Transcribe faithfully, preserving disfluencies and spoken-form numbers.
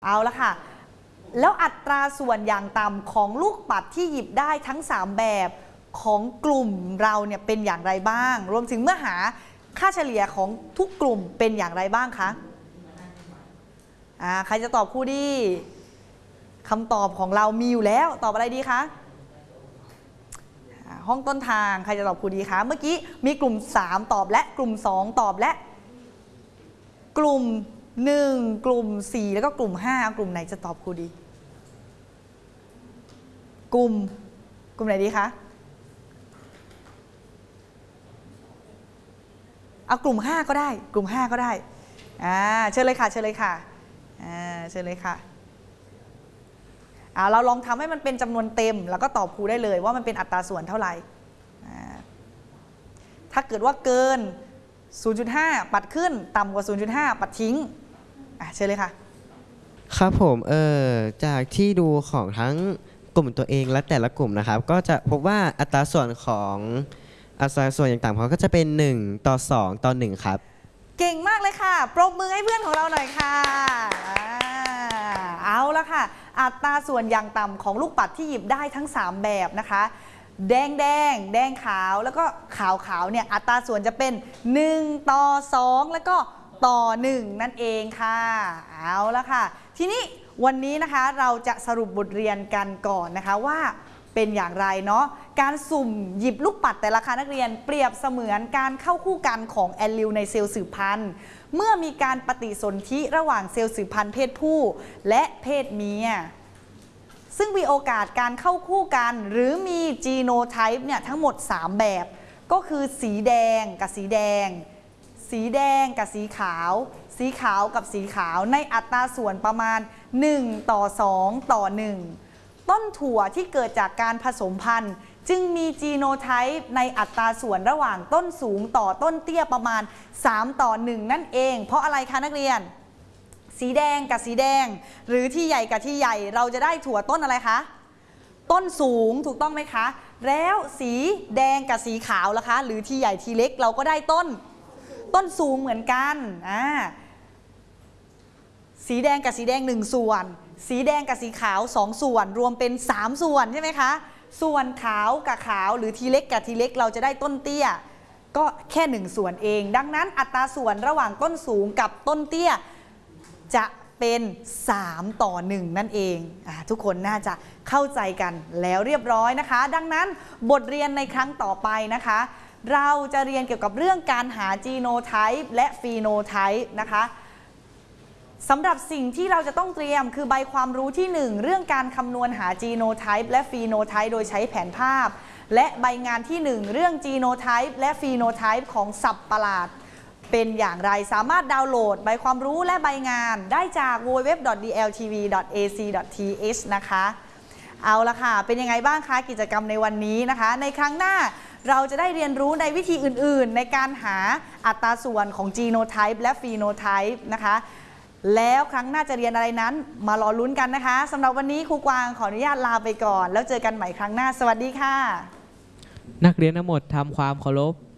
เอาละค่ะแล้วอัตราส่วนอย่างต่ำของลูกปัดที่หยิบได้ทั้งสามแบบของกลุ่มเราเนี่ยเป็นอย่างไรบ้างรวมถึงเมื่อหาค่าเฉลี่ยของทุกกลุ่มเป็นอย่างไรบ้างคะอ่าใครจะตอบครูดีคำตอบของเรามีอยู่แล้วตอบอะไรดีคะห้องต้นทางใครจะตอบครูดีคะเมื่อกี้มีกลุ่มสามตอบและกลุ่มสองตอบและกลุ่มหนึ่งกลุ่มสี่แล้วก็กลุ่มห้ากลุ่มไหนจะตอบครูดีกลุ่มกลุ่มไหนดีคะเอากลุ่มห้าก็ได้กลุ่มห้าก็ได้อ่าเชิญเลยค่ะเชิญเลยค่ะอ่าเชิญเลยค่ะอ่าเราลองทำให้มันเป็นจำนวนเต็มแล้วก็ตอบครูได้เลยว่ามันเป็นอัตราส่วนเท่าไหร่ถ้าเกิดว่าเกิน ศูนย์จุดห้า ปัดขึ้นต่ำกว่า ศูนย์จุดห้า ปัดทิ้งอ่ะเชิญเลยค่ะครับผมเออจากที่ดูของทั้งกลุ่มตัวเองและแต่ละกลุ่มนะครับก็จะพบว่าอัตราส่วนของอัตราส่วนอย่างต่ำเขาก็จะเป็นหนึ่งต่อสองต่อหนึ่งครับเก่งมากเลยค่ะปรบมือให้เพื่อนของเราหน่อยค่ะเอาละค่ะอัตราส่วนอย่างต่ำของลูกปัดที่หยิบได้ทั้งสามแบบนะคะแดงแดงแดงขาวแล้วก็ขาวขาวเนี่ยอัตราส่วนจะเป็นหนึ่งต่อสองแล้วก็ต่อหนึ่งนั่นเองค่ะเอาละค่ะทีนี้วันนี้นะคะเราจะสรุปบทเรียนกันก่อนนะคะว่าเป็นอย่างไรเนาะการสุ่มหยิบลูกปัดแต่ละคณะนักเรียนเปรียบเสมือนการเข้าคู่กันของแอลลิลในเซลล์สืบพันธุ์เมื่อมีการปฏิสนธิระหว่างเซลล์สืบพันธุ์เพศผู้และเพศเมียซึ่งมีโอกาสการเข้าคู่กันหรือมีจีโนไทป์เนี่ยทั้งหมดสามแบบก็คือสีแดงกับสีแดงสีแดงกับสีขาวสีขาวกับสีขาวในอัตราส่วนประมาณหนึ่งต่อสองต่อหนึ่งต้นถั่วที่เกิดจากการผสมพันธุ์จึงมีจีโนไทป์ในอัตราส่วนระหว่างต้นสูงต่อต้นเตี้ยประมาณสามต่อหนึ่งนั่นเองเพราะอะไรคะนักเรียนสีแดงกับสีแดงหรือที่ใหญ่กับที่ใหญ่เราจะได้ถั่วต้นอะไรคะต้นสูงถูกต้องไหมคะแล้วสีแดงกับสีขาวล่ะคะหรือที่ใหญ่ที่เล็กเราก็ได้ต้นต้นสูงเหมือนกันอ่าสีแดงกับสีแดงหนึ่งส่วนสีแดงกับสีขาวสองส่วนรวมเป็นสามส่วนใช่ไหมคะส่วนขาวกับขาวหรือทีเล็กกับทีเล็กเราจะได้ต้นเตี้ยก็แค่หนึ่งส่วนเองดังนั้นอัตราส่วนระหว่างต้นสูงกับต้นเตี้ยจะเป็นสามต่อหนึ่งนั่นเองอ่าทุกคนน่าจะเข้าใจกันแล้วเรียบร้อยนะคะดังนั้นบทเรียนในครั้งต่อไปนะคะเราจะเรียนเกี่ยวกับเรื่องการหาจีโนไทป์และฟีโนไทป์นะคะสำหรับสิ่งที่เราจะต้องเตรียมคือใบความรู้ที่หนึ่งเรื่องการคำนวณหาจีโนไทป์และฟีโนไทป์โดยใช้แผนภาพและใบงานที่หนึ่งเรื่องจีโนไทป์และฟีโนไทป์ของสัตว์ประหลาดเป็นอย่างไรสามารถดาวน์โหลดใบความรู้และใบงานได้จาก ดับเบิลยู ดับเบิลยู ดับเบิลยู ดอท ดี แอล ที วี ดอท เอ ซี ดอท ที เอช นะคะเอาละค่ะเป็นยังไงบ้างคะกิจกรรมในวันนี้นะคะในครั้งหน้าเราจะได้เรียนรู้ในวิธีอื่นๆในการหาอัตราส่วนของจีโนไทป์และฟีโนไทป์นะคะแล้วครั้งหน้าจะเรียนอะไรนั้นมารอลุ้นกันนะคะสำหรับวันนี้ครูกวางขออนุญาตลาไปก่อนแล้วเจอกันใหม่ครั้งหน้าสวัสดีค่ะนักเรียนทั้งหมดทำความเคารพ